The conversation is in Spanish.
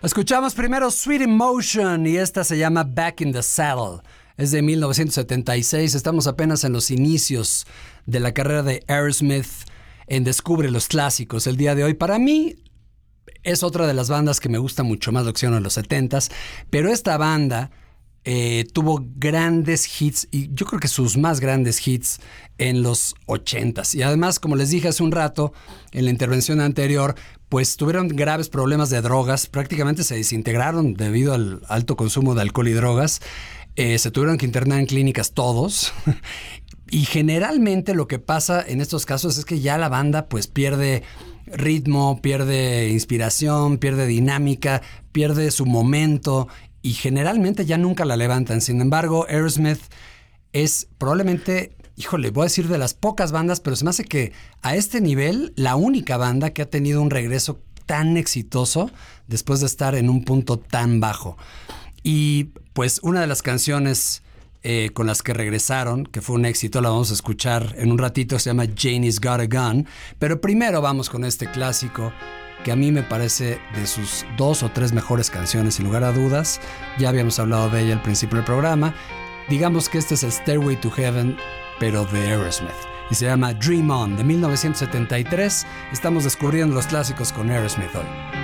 Escuchamos primero Sweet Emotion y esta se llama Back in the Saddle. Es de 1976, estamos apenas en los inicios de la carrera de Aerosmith en Descubre los Clásicos. El día de hoy, para mí, es otra de las bandas que me gusta mucho más lo que hicieron en los 70s, pero esta banda tuvo grandes hits, y yo creo que sus más grandes hits en los 80s. Y además, como les dije hace un rato, en la intervención anterior, pues tuvieron graves problemas de drogas, prácticamente se desintegraron debido al alto consumo de alcohol y drogas. Se tuvieron que internar en clínicas todos. Y generalmente lo que pasa en estos casos es que ya la banda pues pierde ritmo, pierde inspiración, pierde dinámica, pierde su momento y generalmente ya nunca la levantan. Sin embargo, Aerosmith es probablemente, voy a decir de las pocas bandas, pero se me hace que a este nivel la única banda que ha tenido un regreso tan exitoso después de estar en un punto tan bajo. Y pues una de las canciones con las que regresaron, que fue un éxito, la vamos a escuchar en un ratito, se llama Janie's Got a Gun. Pero primero vamos con este clásico que a mí me parece de sus 2 o 3 mejores canciones, sin lugar a dudas. Ya habíamos hablado de ella al principio del programa. Digamos que este es el Stairway to Heaven, pero de Aerosmith. Y se llama Dream On, de 1973. Estamos descubriendo los clásicos con Aerosmith hoy.